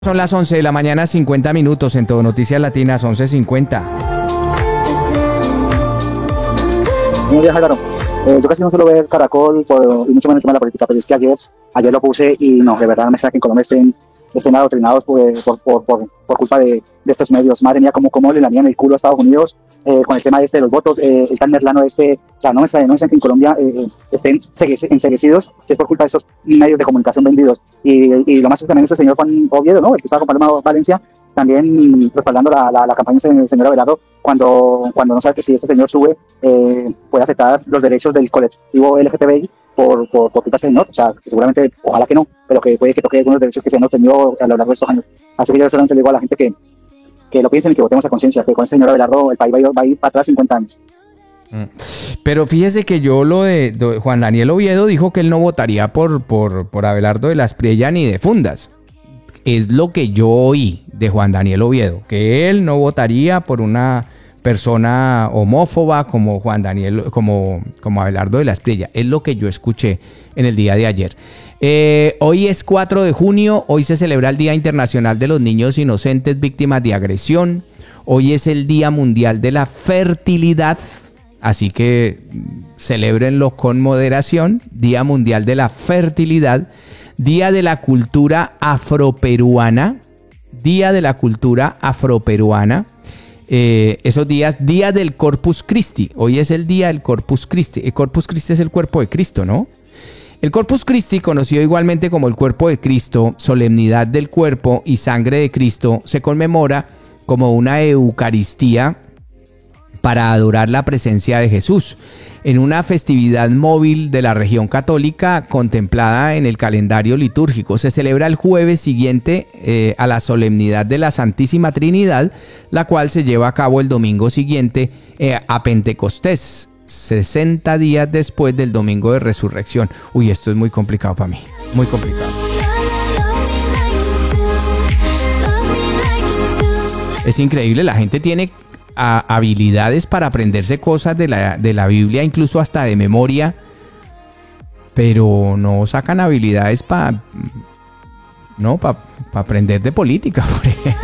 Son las 11 de la mañana, 50 minutos en Todo Noticias Latinas, 11:50. Buenos días, Álvaro. Yo casi no suelo ver Caracol y mucho menos el tema de la política, pero es que ayer lo puse y no, de verdad no me extraña que en Colombia estén adoctrinados por culpa de estos medios. Madre mía, cómo le lanían el culo a Estados Unidos con el tema de los votos, el tan merlano o sea, no me extraña que en Colombia estén enseguecidos si es por culpa de estos medios de comunicación vendidos. Y lo más también es el señor Juan Oviedo, ¿no? El que estaba con Paloma Valencia, también respaldando la campaña del señor Abelardo, cuando no sabe que si este señor sube puede afectar los derechos del colectivo LGTBI por culpa de ese señor. O sea, que seguramente, ojalá que no, pero que puede que toque algunos derechos que se han obtenido a lo largo de estos años. Así que yo solamente le digo a la gente que lo piensen y que votemos a conciencia, que con este señor Abelardo el país va a ir para atrás 50 años. Pero fíjese que yo lo de Juan Daniel Oviedo dijo que él no votaría por Abelardo de la Espriella ni de Fundas. Es lo que yo oí de Juan Daniel Oviedo, que él no votaría por una persona homófoba como Juan Daniel, como Abelardo de la Espriella. Es lo que yo escuché en el día de ayer. Hoy es 4 de junio, hoy se celebra el Día Internacional de los Niños Inocentes Víctimas de Agresión. Hoy es el Día Mundial de la Fertilidad, así que celébrenlo con moderación. Día Mundial de la Fertilidad. Día de la Cultura Afroperuana. Día de la Cultura Afroperuana. Esos días, Día del Corpus Christi. Hoy es el Día del Corpus Christi. El Corpus Christi es el cuerpo de Cristo, ¿no? El Corpus Christi, conocido igualmente como el cuerpo de Cristo, solemnidad del cuerpo y sangre de Cristo, se conmemora como una Eucaristía para adorar la presencia de Jesús, en una festividad móvil de la región católica contemplada en el calendario litúrgico. Se celebra el jueves siguiente a la solemnidad de la Santísima Trinidad, la cual se lleva a cabo el domingo siguiente a Pentecostés, 60 días después del domingo de resurrección. Uy, esto es muy complicado para mí, muy complicado. Es increíble, la gente tiene habilidades para aprenderse cosas de la Biblia, incluso hasta de memoria, pero no sacan habilidades para aprender de política, por ejemplo.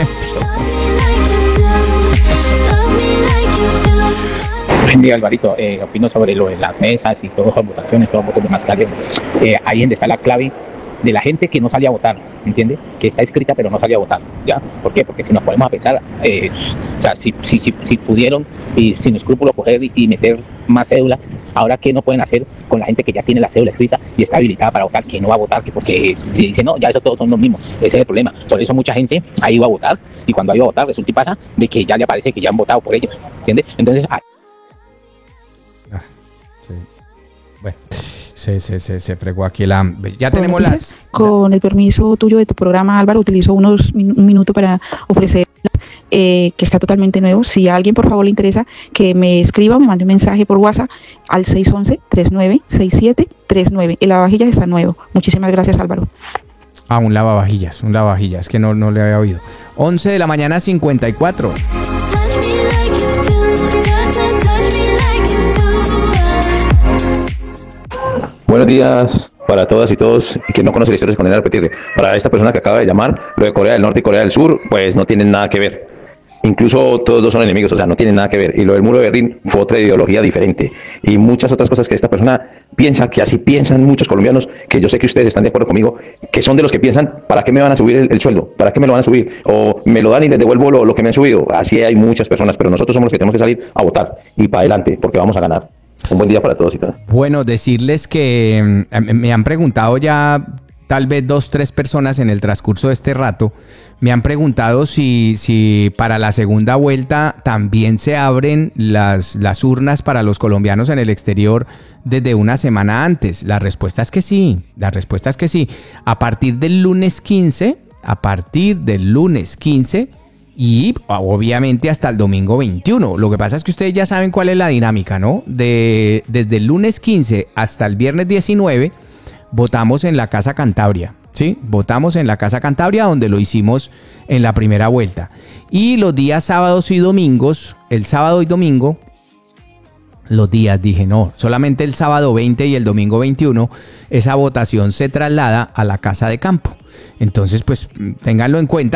Buen día, Alvarito. Opino sobre lo de las mesas y todas las votaciones, todos los votos de mascarilla. Ahí donde está la clave de la gente que no sale a votar, ¿entiende? Que está escrita pero no sale a votar, ¿ya? ¿Por qué? Porque si nos ponemos a pensar, o sea, si pudieron y sin escrúpulos coger y meter más cédulas, ahora ¿qué no pueden hacer con la gente que ya tiene la cédula escrita y está habilitada para votar, que no va a votar? Que porque si dice no, ya eso todos son los mismos, ese es el problema. Por eso mucha gente ha ido a votar y cuando ha ido a votar resulta y pasa de que ya le aparece que ya han votado por ellos, ¿entiende? Entonces, sí. Bueno, se fregó aquí la... Ya tenemos noticias, las... Con el permiso tuyo de tu programa, Álvaro, utilizo un minuto para ofrecer que está totalmente nuevo. Si a alguien por favor le interesa, que me escriba o me mande un mensaje por WhatsApp al 611-396739. El lavavajillas está nuevo. Muchísimas gracias, Álvaro. Un lavavajillas, que no le había oído. 11 de la mañana, 54. Buenos días para todas y todos que no conocen la historia, se condena a repetirle. Para esta persona que acaba de llamar, lo de Corea del Norte y Corea del Sur, pues no tienen nada que ver. Incluso todos dos son enemigos, o sea, no tienen nada que ver. Y lo del muro de Berlín fue otra ideología diferente. Y muchas otras cosas que esta persona piensa, que así piensan muchos colombianos, que yo sé que ustedes están de acuerdo conmigo, que son de los que piensan, ¿para qué me van a subir el sueldo? ¿Para qué me lo van a subir? O me lo dan y les devuelvo lo que me han subido. Así hay muchas personas, pero nosotros somos los que tenemos que salir a votar y para adelante, porque vamos a ganar. Un buen día para todos y todas. Bueno, decirles que me han preguntado ya tal vez 2-3 personas en el transcurso de este rato, me han preguntado si para la segunda vuelta también se abren las urnas para los colombianos en el exterior desde una semana antes. La respuesta es que sí, A partir del lunes 15, y obviamente hasta el domingo 21. Lo que pasa es que ustedes ya saben cuál es la dinámica, ¿no? Desde el lunes 15 hasta el viernes 19 votamos en la Casa Cantabria, ¿sí? Votamos en la Casa Cantabria, donde lo hicimos en la primera vuelta. Y los días sábados y domingos, el sábado y domingo, los días. Dije, no, solamente el sábado 20 y el domingo 21 esa votación se traslada a la casa de campo. Entonces, pues ténganlo en cuenta.